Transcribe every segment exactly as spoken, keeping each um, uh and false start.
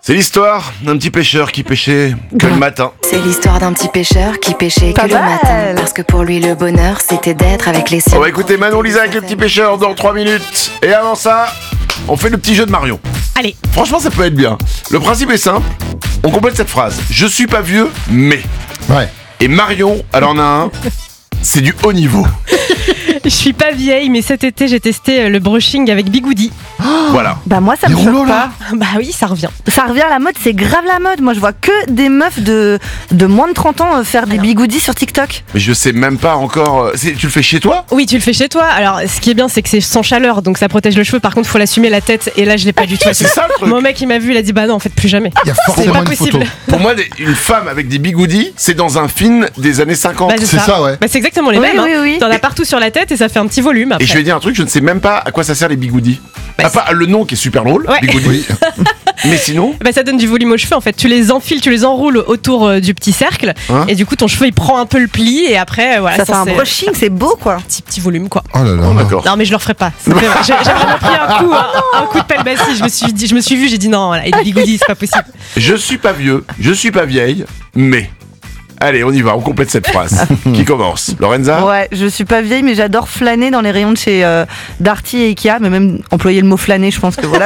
C'est l'histoire d'un petit pêcheur qui pêchait que le matin. C'est l'histoire d'un petit pêcheur qui pêchait Pas que le mal. matin. Parce que pour lui, le bonheur, c'était d'être avec les siens. On va écouter Manon Lisa avec le petit pêcheur dans trois minutes. Et avant ça, on fait le petit jeu de Marion. Allez. Franchement, ça peut être bien. Le principe est simple. On complète cette phrase. Je suis pas vieux, mais... Ouais. Et Marion, elle en a un. C'est du haut niveau. Je suis pas vieille, mais cet été, j'ai testé le brushing avec Bigoudi. Voilà. Bah moi ça me Les choque rouleaux, pas. là. Bah oui, ça revient. Ça revient à la mode, c'est grave la mode. Moi je vois que des meufs de, de moins de trente ans euh, faire des Alors. bigoudis sur TikTok. Mais je sais même pas encore... euh, c'est- Tu le fais chez toi? Oui, tu le fais chez toi. Alors, ce qui est bien, c'est que c'est sans chaleur, donc ça protège le cheveu. Par contre, faut l'assumer la tête. Et là, je l'ai pas du tout. C'est ça le truc. Mon mec, il m'a vu, il a dit bah non, en fait, plus jamais. Il y a C'est forcément pas une possible. photo. Pour moi, des- une femme avec des bigoudis, c'est dans un film des années cinquante. Bah, C'est ça, ouais. Bah, c'est exactement les Oui, mêmes. oui, hein. oui. T'en as partout sur la tête et ça fait un petit volume. Après. Et je vais dire un truc, je ne sais même pas à quoi ça sert les bigoudis. Bah, à part le nom qui est super drôle, Ouais. bigoudi. Oui. Mais sinon, Bah, ça donne du volume aux cheveux en fait. Tu les enfiles, tu les enroules autour euh, du petit cercle. Hein Et du coup, ton cheveu il prend un peu le pli. Et après, euh, voilà, ça fait un c'est brushing, c'est beau quoi. un petit, petit volume quoi. Oh là là. oh, d'accord. Non, mais je le referai pas. Ça fait- J'ai j'ai vraiment pris un coup, un, un coup de pelle bassie. Je me suis dit, je me suis vu, j'ai dit non, voilà, et les bigoudis, c'est pas possible. Je suis pas vieux, je suis pas vieille, mais... Allez, on y va, on complète cette phrase. Qui commence? Lorenza? Ouais, je suis pas vieille mais j'adore flâner dans les rayons de chez euh, Darty et Ikea, mais même employer le mot flâner, je pense que voilà.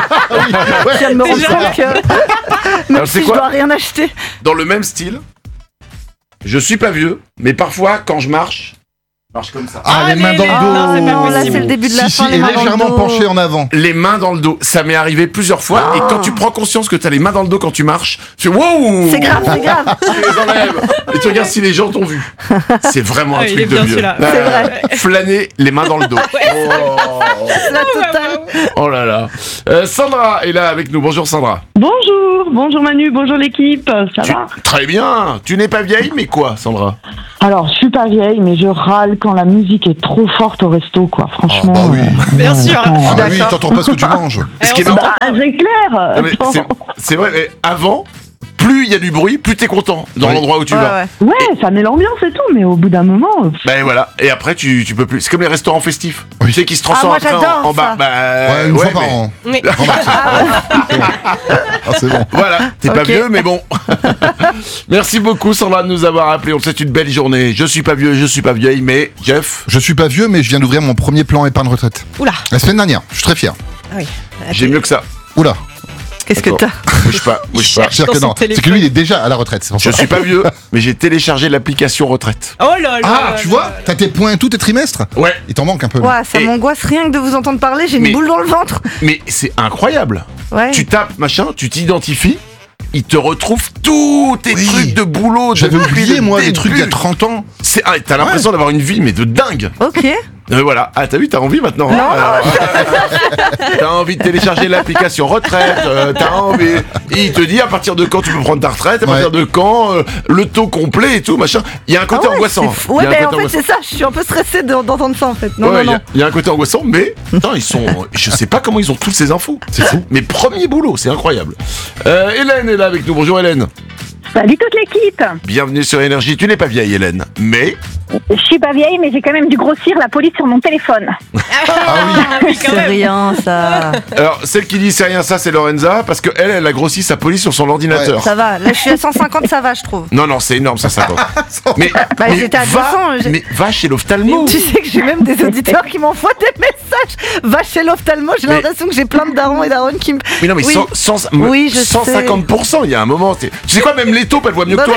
Je viens de me rendre Déjà. compte que même Alors, c'est si je quoi dois rien acheter. Dans le même style, je suis pas vieux, mais parfois, quand je marche, je marche comme ça. Ah, les mains dans le les- dos. non, c'est pas Oh, là possible. c'est le début de la Si, fin. si, les et mains dans le légèrement dos. penché en avant. Les mains dans le dos, ça m'est arrivé plusieurs fois, et quand tu prends conscience que t'as les mains dans le dos quand tu marches, tu fais wow! C'est grave, c'est grave. Tu les enlèves, et tu regardes si les gens t'ont vu. C'est vraiment un Ah, il truc est de bien vieux. celui-là. C'est vrai. Flâner les mains dans le dos. Oh, La totale. oh là là. Euh, Sandra est là avec nous. Bonjour Sandra. Bonjour, bonjour Manu, bonjour l'équipe, ça Tu- va? Très bien. Tu n'es pas vieille, mais quoi, Sandra? Alors, je suis pas vieille, mais je râle quand la musique est trop forte au resto, quoi, franchement. Ah, bah oui. euh, Bien sûr. attends, Ah bah oui, D'accord. t'entends pas ce que tu manges. Eh, Ce qui est on s'en- marrant- Bah, c'est clair. Non, mais attends. c'est- C'est vrai, mais avant, plus il y a du bruit, plus t'es content dans Oui. l'endroit où tu Ouais, vas. ouais. Ouais, ça met l'ambiance et tout, mais au bout d'un moment, euh, Ben voilà, et après tu, tu peux plus. C'est comme les restaurants festifs. Oui. Tu sais qui se transforment Ah, moi, après en, j'adore en bar. ça. Bah, Ouais, une ouais, fois par mais- an. Oui. Ah, c'est bon. Voilà, t'es pas Ok. vieux, mais bon. Merci beaucoup Sandra de nous avoir appelé. On te souhaite une belle journée. Je suis pas vieux, je suis pas vieille, mais Jeff, Je suis pas vieux, mais je viens d'ouvrir mon premier plan épargne retraite. Oula. La semaine dernière. Je suis très fier. Ah oui. j'ai mieux que ça. Oula. Qu'est-ce que Attends. t'as? Bouge pas, bouge pas. cherche. C'est-à-dire Dans que son non. C'est que téléphone. lui, il est déjà à la retraite. C'est pour Je ça. suis pas vieux, mais j'ai téléchargé l'application retraite. Oh là là. Ah, tu vois, t'as tes points tous tes trimestres. Ouais, Il t'en manque un peu. Ouais, ça Et- m'angoisse rien que de vous entendre parler, j'ai une Mais- boule dans le ventre. mais c'est incroyable. Ouais. Tu tapes machin, tu t'identifies, il te retrouve tous tes Oui. trucs de boulot. J'avais depuis oublié, le moi, des début. trucs il y a trente ans. C'est, ah, t'as l'impression d'avoir une vie, mais de dingue. Ok. Euh, voilà. Ah, t'as vu, t'as envie maintenant. hein, alors, t'as envie de télécharger l'application retraite. euh, t'as envie. Et il te dit à partir de quand tu peux prendre ta retraite, à Ouais. partir de quand, euh, le taux complet et tout, machin. Il y a un côté Ah ouais, angoissant. c'est fou. Il Ouais, y a un mais côté en fait, angoissant. c'est ça, je suis un peu stressée de- d'entendre ça en fait. Non, Ouais, il y non, a- non. il y, a un côté angoissant, mais putain, ils sont. Je sais pas comment ils ont toutes ces infos. C'est fou. Mais premier boulot, c'est incroyable. Euh, Hélène est là avec nous. Bonjour Hélène. salut toute l'équipe. Bienvenue sur Énergie. Tu n'es pas vieille, Hélène, mais Je suis pas vieille, mais j'ai quand même dû grossir la police sur mon téléphone. Ah oui, quand C'est même. rien ça. alors celle qui dit c'est rien ça, c'est Lorenza parce que elle, elle a grossi sa police sur son ordinateur. Ça va, là je suis à cent cinquante, ça va, je trouve. Non non, c'est énorme ça, cinquante. mais Bah, mais j'étais à va, deux cents, j'ai- mais va chez l'ophtalmo. Tu sais que j'ai même des auditeurs qui m'envoient des messages. Va chez l'ophtalmo, j'ai Mais- l'impression que j'ai plein de darons et daronnes qui me. Mais non mais Oui. cent, cent, Oui, je cent cinquante pour cent, il y a un moment. c'est- Tu sais quoi, même les taupes, elle voit mieux Non, que toi.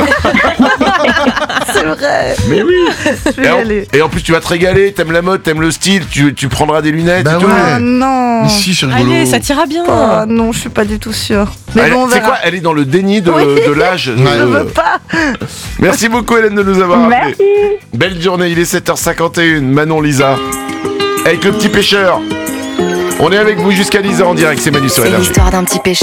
C'est vrai, Mais oui. je vais Et y en, aller. et en plus tu vas te régaler, t'aimes la mode, t'aimes le style, tu, tu prendras des lunettes Bah et tout. ouais. Ah non. Mais si, c'est rigolo. Allez, ça t'ira bien. Ah non, je suis pas du tout sûre. Mais Elle- bon, on c'est verra. quoi, elle est dans le déni de, Oui. de l'âge. Je euh, veux pas. Merci beaucoup Hélène de nous avoir appelés. Merci. Belle journée, il est sept heures cinquante et une, Manon Lisa. Avec le petit pêcheur. On est avec vous jusqu'à dix heures en direct, c'est Manu sur C'est Énergie. l'histoire d'un petit pêcheur.